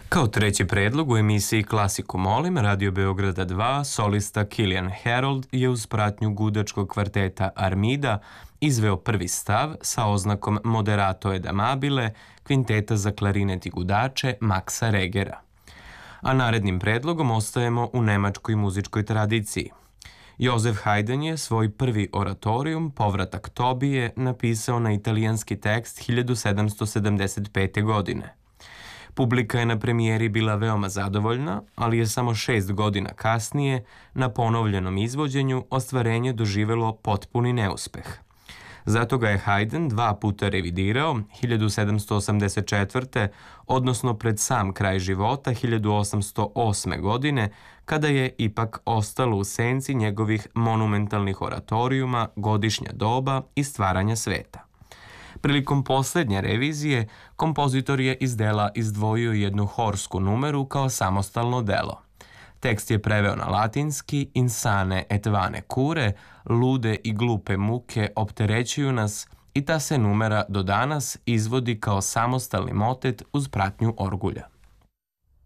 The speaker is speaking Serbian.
Kao treći predlog u emisiji Klasiku molim, Radio Beograda 2, solista Kilian Harold je uz pratnju gudačkog kvarteta Armida izveo prvi stav sa oznakom Moderato ed amabile kvinteta za klarinet i gudače Maxa Regera. A narednim predlogom ostajemo u nemačkoj muzičkoj tradiciji. Josef Haydn je svoj prvi oratorijum, Povratak Tobije, napisao na italijanski tekst 1775. godine. Publika je na premijeri bila veoma zadovoljna, ali je samo 6 godina kasnije, na ponovljenom izvođenju, ostvarenje doživelo potpuni neuspeh. Zato ga je Haydn 2 puta revidirao, 1784. odnosno pred sam kraj života 1808. godine, kada je ipak ostalo u senci njegovih monumentalnih oratorijuma Godišnja doba i Stvaranja sveta. Prilikom poslednje revizije, kompozitor je iz dela izdvojio jednu horsku numeru kao samostalno delo. Tekst je preveo na latinski insane et vane cure, lude i glupe muke opterećuju nas i ta se numera do danas izvodi kao samostalni motet uz pratnju orgulja.